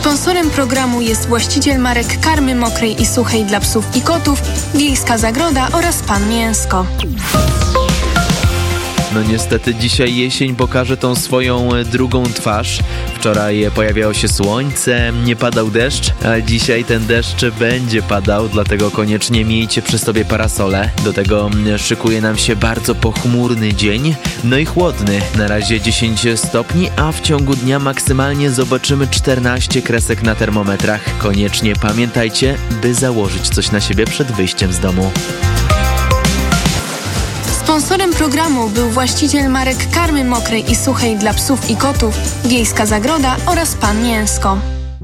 Sponsorem programu jest właściciel marek karmy mokrej i suchej dla psów i kotów, Wiejska Zagroda oraz Pan Mięsko. No niestety dzisiaj jesień pokaże tą swoją drugą twarz. Wczoraj pojawiało się słońce, nie padał deszcz, a dzisiaj ten deszcz będzie padał, dlatego koniecznie miejcie przy sobie parasole. Do tego szykuje nam się bardzo pochmurny dzień, no i chłodny. Na razie 10 stopni, a w ciągu dnia maksymalnie zobaczymy 14 kresek na termometrach. Koniecznie pamiętajcie, by założyć coś na siebie przed wyjściem z domu. Sponsorem programu był właściciel marek karmy mokrej i suchej dla psów i kotów, Wiejska Zagroda oraz Pan Mięsko.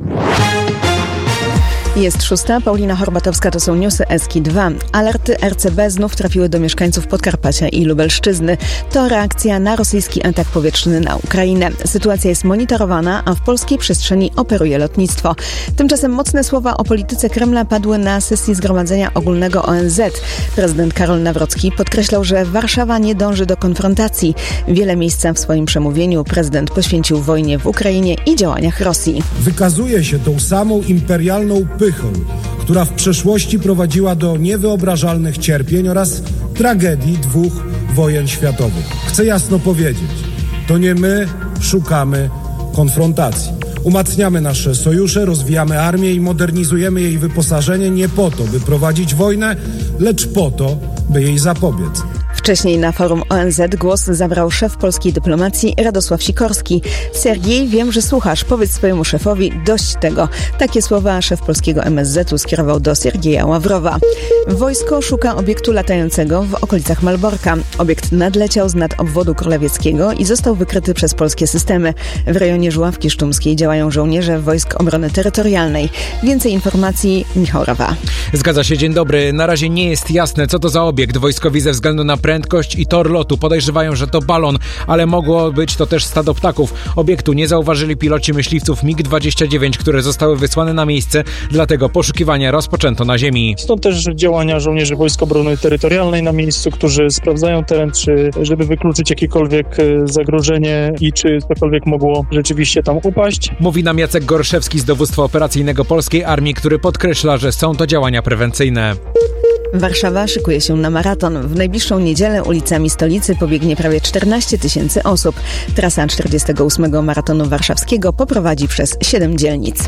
Jest 6, Paulina Horbatowska, to są newsy Eski2. Alerty RCB znów trafiły do mieszkańców Podkarpacia i Lubelszczyzny. To reakcja na rosyjski atak powietrzny na Ukrainę. Sytuacja jest monitorowana, a w polskiej przestrzeni operuje lotnictwo. Tymczasem mocne słowa o polityce Kremla padły na sesji Zgromadzenia Ogólnego ONZ. Prezydent Karol Nawrocki podkreślał, że Warszawa nie dąży do konfrontacji. Wiele miejsca w swoim przemówieniu prezydent poświęcił wojnie w Ukrainie i działaniach Rosji. Wykazuje się tą samą imperialną pychą, która w przeszłości prowadziła do niewyobrażalnych cierpień oraz tragedii 2 wojen światowych. Chcę jasno powiedzieć, to nie my szukamy konfrontacji. Umacniamy nasze sojusze, rozwijamy armię i modernizujemy jej wyposażenie nie po to, by prowadzić wojnę, lecz po to, by jej zapobiec. Wcześniej na forum ONZ głos zabrał szef polskiej dyplomacji Radosław Sikorski. Sergiej, wiem, że słuchasz. Powiedz swojemu szefowi dość tego. Takie słowa szef polskiego MSZ-u skierował do Siergieja Ławrowa. Wojsko szuka obiektu latającego w okolicach Malborka. Obiekt nadleciał z nad obwodu krolewieckiego i został wykryty przez polskie systemy. W rejonie Żuławki Sztumskiej działają żołnierze Wojsk Obrony Terytorialnej. Więcej informacji Michał Rawa. Zgadza się, dzień dobry. Na razie nie jest jasne, co to za obiekt. Wojskowi ze względu na prędkość i tor lotu podejrzewają, że to balon, ale mogło być to też stado ptaków. Obiektu nie zauważyli piloci myśliwców MiG-29, które zostały wysłane na miejsce, dlatego poszukiwania rozpoczęto na ziemi. Stąd też działania żołnierzy Wojsk Obrony Terytorialnej na miejscu, którzy sprawdzają teren, żeby wykluczyć jakiekolwiek zagrożenie i czy cokolwiek mogło rzeczywiście tam upaść. Mówi nam Jacek Gorszewski z Dowództwa Operacyjnego Polskiej Armii, który podkreśla, że są to działania prewencyjne. Warszawa szykuje się na maraton. W najbliższą niedzielę ulicami stolicy pobiegnie prawie 14 000 osób. Trasa 48. maratonu warszawskiego poprowadzi przez 7 dzielnic.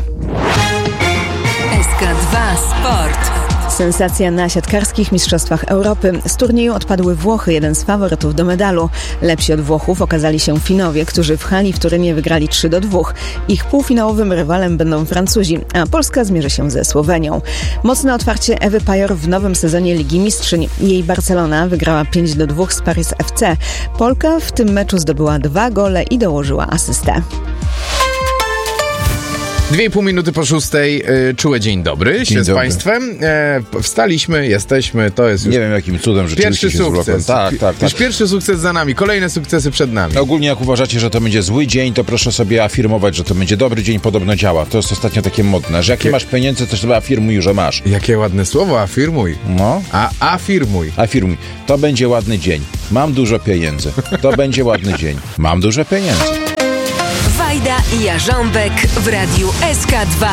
SK2 Sport. Sensacja na siatkarskich mistrzostwach Europy. Z turnieju odpadły Włochy, jeden z faworytów do medalu. Lepsi od Włochów okazali się Finowie, którzy w hali w Turynie wygrali 3-2. Ich półfinałowym rywalem będą Francuzi, a Polska zmierzy się ze Słowenią. Mocne otwarcie Ewy Pajor w nowym sezonie Ligi Mistrzyń. Jej Barcelona wygrała 5-2 z Paris FC. Polka w tym meczu zdobyła 2 gole i dołożyła asystę. 2,5 minuty po 6. Czuły dzień dobry się z Państwem. Wstaliśmy, jesteśmy, to jest już... Nie wiem jakim cudem rzeczywiście pierwszy sukces. Tak. Już pierwszy sukces za nami, kolejne sukcesy przed nami. Ogólnie jak uważacie, że to będzie zły dzień, to proszę sobie afirmować, że to będzie dobry dzień, podobno działa. To jest ostatnio takie modne, że jak nie masz pieniędzy, to sobie afirmuj, że masz. Jakie ładne słowo, afirmuj. No. Afirmuj. Afirmuj. To będzie ładny dzień. Mam dużo pieniędzy. To będzie ładny dzień. Mam dużo pieniędzy. Wajda i Jarząbek w radiu SK2.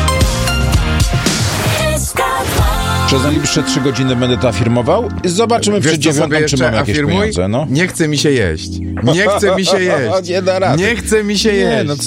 Przez najbliższe 3 godziny będę to afirmował. Zobaczymy przed 9, czy mam jakieś pieniądze. No. Nie chce mi się jeść. Nie chce mi się jeść. Nie da rady. Nie chce mi się jeść. No